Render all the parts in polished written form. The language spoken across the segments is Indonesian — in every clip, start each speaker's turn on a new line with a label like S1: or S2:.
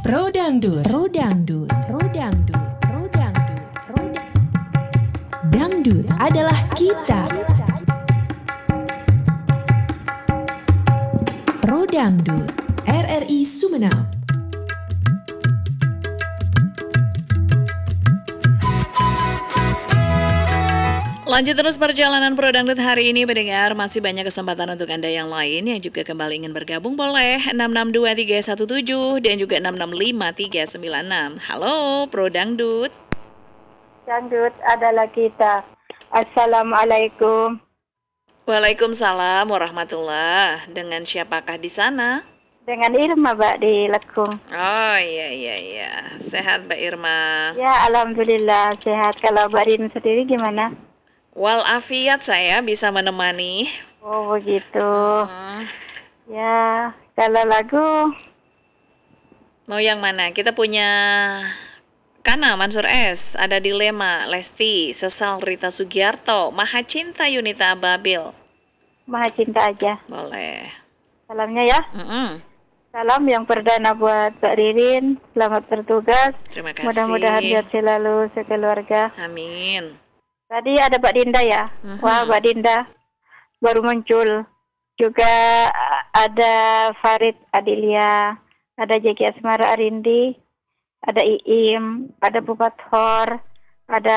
S1: Pro Dangdut.
S2: Pro Dangdut. Pro Dangdut. Pro Dangdut. Pro Dangdut adalah kita. Pro Dangdut RRI Sumeneb.
S3: Lanjut terus perjalanan Pro Dangdut hari ini, pendengar. Masih banyak kesempatan untuk Anda yang lain yang juga kembali ingin bergabung. Boleh 662-317 dan juga 665-396. Halo Pro Dangdut.
S4: Dangdut adalah kita. Assalamualaikum.
S3: Waalaikumsalam warahmatullah. Dengan siapakah di sana?
S4: Dengan Irma, Mbak, di Lekung.
S3: Oh iya. Sehat Mbak Irma?
S4: Ya, alhamdulillah sehat. Kalau Mbak Rin sendiri gimana?
S3: Walafiat, saya bisa menemani.
S4: Oh, begitu. Ya, kalau lagu
S3: Mau yang mana? Kita punya Kana Mansur S, ada Dilema, Lesti, Sesal Rita Sugiarto, Maha Cinta Yunita Ababil.
S4: Maha Cinta aja.
S3: Boleh.
S4: Salamnya ya. Salam yang perdana buat Mbak Ririn. Selamat bertugas.
S3: Terima kasih.
S4: Mudah-mudahan sehat selalu sekeluarga.
S3: Amin.
S4: Tadi ada Mbak Dinda ya. Wah, Mbak Dinda baru muncul. Juga ada Farid Adilia, ada Jeki Asmara Arindi, ada Iim, ada Bupat Hor, ada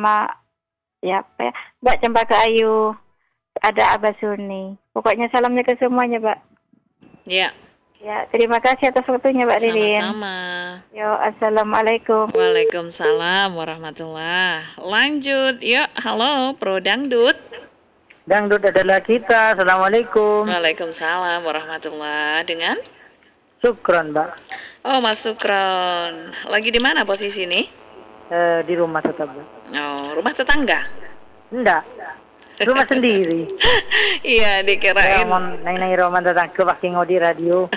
S4: Mbak Cempaka Ayu, ada Abah Suni. Pokoknya salamnya ke semuanya, Mbak.
S3: Ya.
S4: Ya, terima kasih atas waktunya, Mbak Ririn.
S3: Sama-sama.
S4: Yo, assalamualaikum.
S3: Waalaikumsalam warahmatullah. Lanjut, yuk. Halo, Pro Dangdut.
S5: Dangdut adalah kita. Assalamualaikum.
S3: Waalaikumsalam warahmatullah. Dengan?
S5: Syukron, Mbak.
S3: Oh, Mas Sukron. Lagi di mana posisi nih?
S5: Di rumah tetap, Mbak.
S3: Oh, rumah tetangga?
S5: Enggak. Rumah sendiri.
S3: Iya, dikirain.
S5: Nai roman tetangga pakai ngodi radio.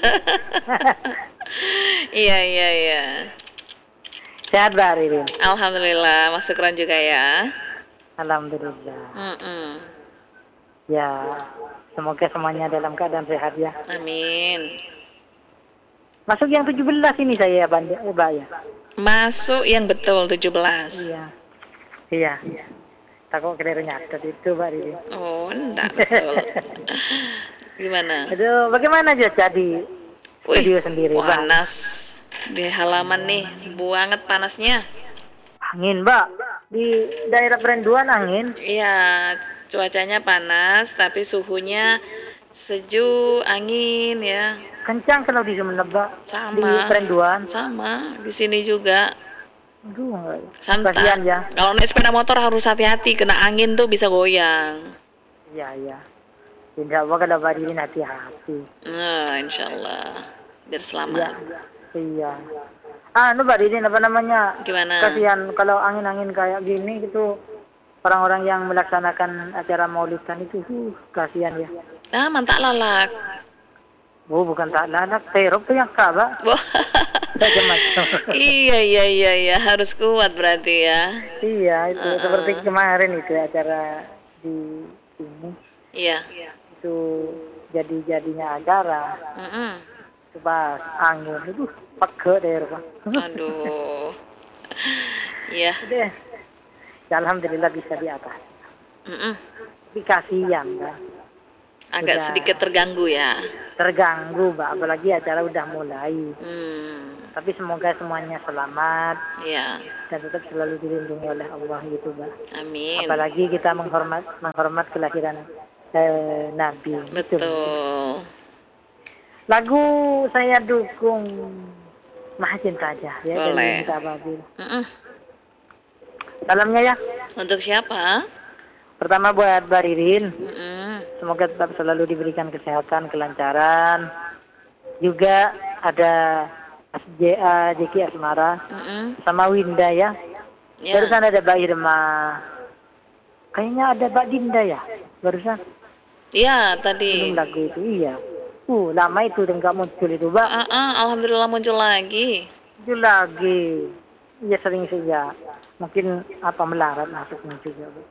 S3: Iya.
S5: Sehat, Mbak Ririn?
S3: Alhamdulillah, Mas Sukron juga ya.
S5: Alhamdulillah.
S3: Ya.
S5: Ya, semoga semuanya dalam keadaan sehat ya.
S3: Amin.
S5: Masuk yang 17 ini saya, Mbak ya.
S3: Masuk yang betul 17.
S5: Iya. Takut kira nyatet itu, Mbak Ririn.
S3: Oh, enggak betul. Gimana?
S5: Aduh, bagaimana aja di studio sendiri, Mbak?
S3: Panas di halaman nih, banget panasnya.
S5: Angin, Mbak. Di daerah Perenduan angin.
S3: Iya, cuacanya panas, tapi suhunya sejuk, angin ya.
S5: Kencang kalau di Sumeneb, Mbak.
S3: Sama.
S5: Di Perenduan.
S3: Sama, di sini juga.
S5: Aduh,
S3: Santai.
S5: kasihan ya.
S3: Kalau naik sepeda motor harus hati-hati, kena angin tuh bisa goyang.
S5: Iya. Tidak apa kalau Mbak Ririn hati-hati.
S3: Nah, insyaallah biar selamat.
S5: Iya. Mbak Ririn apa namanya?
S3: Gimana?
S5: Kasihan kalau angin-angin kayak gini gitu. Orang-orang yang melaksanakan acara maulidan itu kasihan ya.
S3: Ah, mantak lalak.
S5: Oh, bukan tak lanak, terop tuh yang Mbak. Macam-macam.
S3: Iya, harus kuat berarti ya.
S5: Iya, itu seperti kemarin itu acara di sini.
S3: Iya.
S5: Itu jadinya acara. Pas angin itu pegel deh, Pak.
S3: Aduh. Iya.
S5: Udah. Ya, alhamdulillah bisa di atas. Tapi kasihan, Mbak.
S3: Agak sedikit terganggu ya.
S5: Terganggu, Mbak. Apalagi acara udah mulai. Tapi semoga semuanya selamat.
S3: Iya.
S5: Dan tetap selalu dilindungi oleh Allah gitu, Mbak.
S3: Amin.
S5: Apalagi kita menghormat kelahiran Nabi.
S3: Betul.
S5: Lagu saya dukung Maha Cinta aja ya.
S3: Boleh.
S5: Dari Yunita Ababil. Salamnya ya.
S3: Untuk siapa?
S5: Pertama buat Mbak Ririn.
S3: Semoga
S5: Semoga tetap selalu diberikan kesehatan, kelancaran. Juga ada Jeki Asmara sama Winda ya. Barusan ada Mbak Irma. Kayaknya ada Mbak Dinda ya barusan.
S3: Iya, tadi.
S5: Belum lagu itu, iya. Lama itu udah nggak muncul itu, Mbak.
S3: Alhamdulillah muncul lagi.
S5: Muncul lagi. Iya, sering saja. Mungkin melarat masuknya juga, Bu.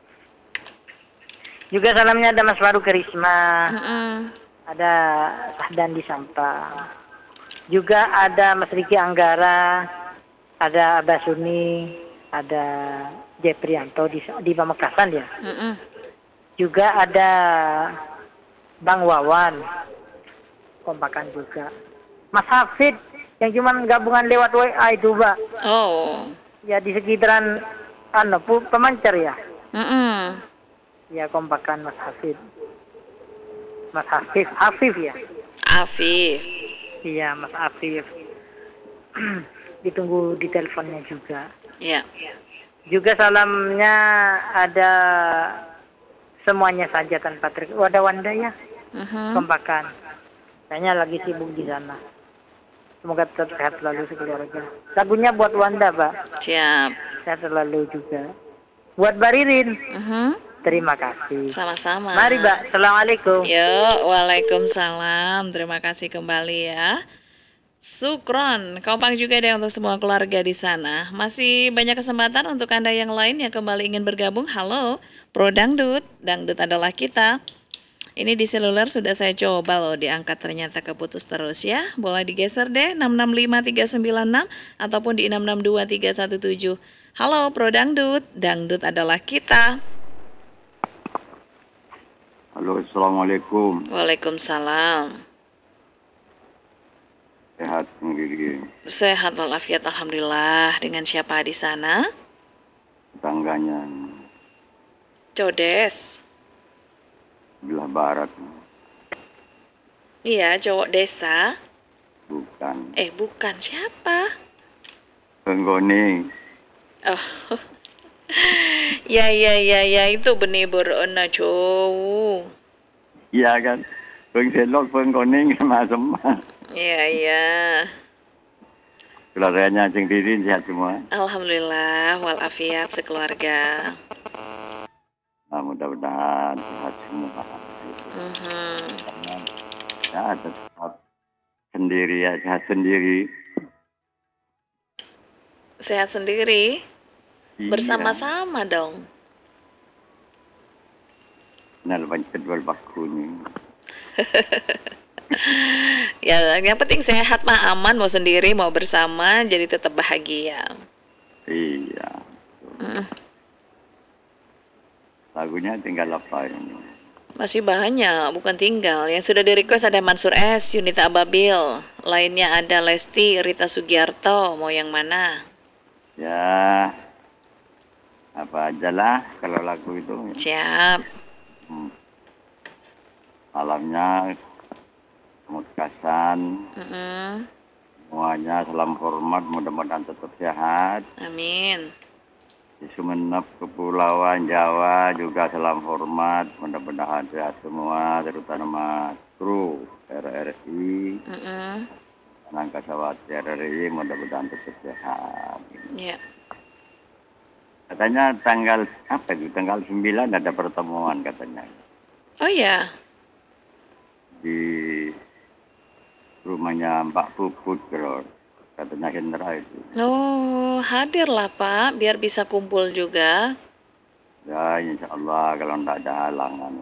S5: Juga salamnya ada Mas Faru Karisma. Ada Sahdan di Sampang. Juga ada Mas Riki Anggara, ada Abah Suni, ada Jeprianto di Pamekasan ya. Juga ada Bang Wawan, kompakan juga. Mas Hafid yang cuman gabungan lewat WA itu, Mbak.
S3: Oh.
S5: Ya di sekitaran Pemancar ya. Ya kompakan Mas Hafid. Mas Hafif ya.
S3: Afif.
S5: Iya, Mas Afif. Ditunggu di teleponnya juga.
S3: Ya.
S5: Juga salamnya ada semuanya saja tanpa ada Wanda ya. Kompakan. Kayaknya lagi sibuk di sana. Semoga tetap sehat selalu sekeluarga. Lagunya buat Wanda, Pak.
S3: Siap.
S5: Sehat selalu juga. Buat Baririn. Terima kasih.
S3: Sama-sama.
S5: Mari, Mbak. Assalamualaikum.
S3: Yuk, waalaikumsalam. Terima kasih kembali ya. Sukron, kompak juga deh untuk semua keluarga di sana. Masih banyak kesempatan untuk Anda yang lain yang kembali ingin bergabung. Halo, Pro Dangdut. Dangdut adalah kita. Ini di seluler sudah saya coba loh diangkat, ternyata keputus terus ya. Boleh digeser deh 665396 ataupun di 662317. Halo Pro Dangdut, Dangdut adalah kita.
S1: Halo, Assalamualaikum.
S3: Waalaikumsalam.
S1: Sehat sendiri.
S3: Sehat walafiat, alhamdulillah. Dengan siapa di sana?
S1: Tetangganya
S3: Codes.
S1: sebelah barat.
S3: Iya, cowok desa.
S1: Bukan.
S3: Bukan, siapa?
S1: Penggoning.
S3: Oh. Ya, itu benih berona cowok.
S1: Iya kan. Pengselok, penggoning sama-sama.
S3: Iya.
S1: Keluarganya Cing Titin sehat semua.
S3: Alhamdulillah, walafiat sekeluarga.
S1: Nah, mudah-mudahan sehat semua. Ya, tetap sendiri ya, sehat sendiri.
S3: Sehat sendiri?
S1: Iya.
S3: Bersama-sama dong.
S1: Nalban kedua bakunya.
S3: Ya, yang penting sehat mah aman, mau sendiri mau bersama, jadi tetap bahagia.
S1: Iya. Lagunya tinggal apa ini?
S3: Masih banyak, bukan tinggal. Yang sudah di-request ada Mansur S, Yunita Ababil. Lainnya ada Lesti, Rita Sugiarto. Mau yang mana?
S1: Ya, apa aja lah kalau lagu itu.
S3: Siap.
S1: Malamnya Pamekasan. Semuanya salam hormat, mudah-mudahan tetap sehat.
S3: Amin.
S1: Di Sumeneb, Kepulauan Jawa juga salam hormat, mudah-mudahan sehat semua, terutama kru RRI, Angkasawati RRI, mudah-mudahan tetap sehat.
S3: Ya.
S1: Katanya tanggal 9 ada pertemuan katanya.
S3: Oh ya.
S1: Di rumahnya Mbak Puput, katanya Hendra itu.
S3: Oh, hadirlah Pak, biar bisa kumpul juga.
S1: Ya, insya Allah kalau tidak ada halangan.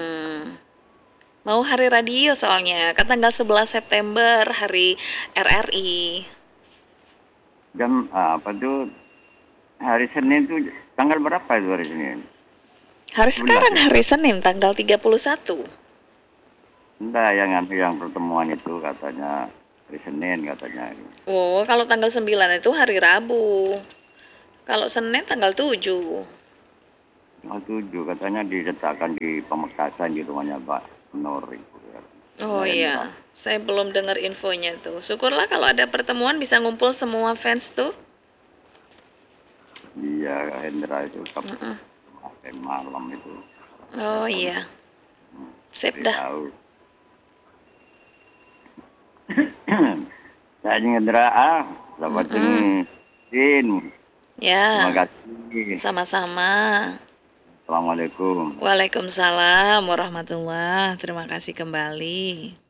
S3: Mau hari radio soalnya, kan tanggal 11 September, hari RRI.
S1: Jam apa tuh? Hari Senin tuh tanggal berapa itu hari Senin?
S3: Hari sekarang hari Senin, tanggal 31.
S1: Enggak, yang pertemuan itu katanya hari Senin katanya.
S3: Oh, kalau tanggal 9 itu hari Rabu. Kalau Senin tanggal 7.
S1: Tanggal 7 katanya diletakkan di Pamekasan di rumahnya Pak Nur itu.
S3: Oh iya, saya belum dengar infonya tuh. Syukurlah kalau ada pertemuan bisa ngumpul semua fans tuh.
S1: Iya, Hendra itu kemarin malam itu.
S3: Oh iya. Sip dah.
S1: Saya Hendra selamat Tin.
S3: Ya.
S1: Terima kasih.
S3: Sama-sama.
S1: Assalamualaikum.
S3: Waalaikumsalam warahmatullahi. Terima kasih kembali.